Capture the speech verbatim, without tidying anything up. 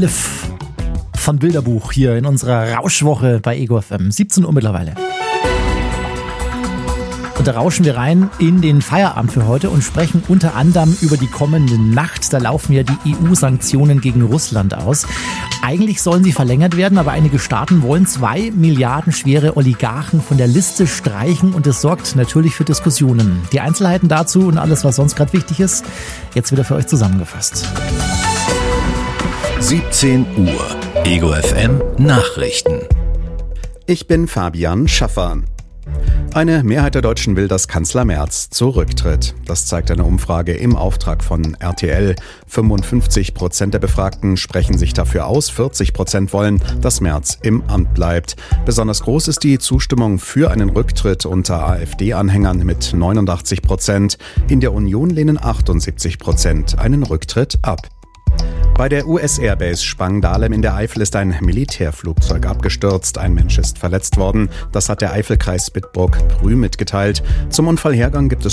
Liv von Bilderbuch hier in unserer Rauschwoche bei Ego F M. siebzehn Uhr mittlerweile. Und da rauschen wir rein in den Feierabend für heute und sprechen unter anderem über die kommende Nacht. Da laufen ja die E U-Sanktionen gegen Russland aus. Eigentlich sollen sie verlängert werden, aber einige Staaten wollen zwei Milliarden schwere Oligarchen von der Liste streichen und das sorgt natürlich für Diskussionen. Die Einzelheiten dazu und alles, was sonst gerade wichtig ist, jetzt wieder für euch zusammengefasst. siebzehn Uhr. Ego F M Nachrichten. Ich bin Fabian Schaffer. Eine Mehrheit der Deutschen will, dass Kanzler Merz zurücktritt. Das zeigt eine Umfrage im Auftrag von R T L. fünfundfünfzig Prozent der Befragten sprechen sich dafür aus, vierzig Prozent wollen, dass Merz im Amt bleibt. Besonders groß ist die Zustimmung für einen Rücktritt unter AfD-Anhängern mit neunundachtzig Prozent. In der Union lehnen achtundsiebzig Prozent einen Rücktritt ab. Bei der U S-Airbase Spangdahlem in der Eifel ist ein Militärflugzeug abgestürzt. Ein Mensch ist verletzt worden. Das hat der Eifelkreis Bitburg-Prü mitgeteilt. Zum Unfallhergang gibt es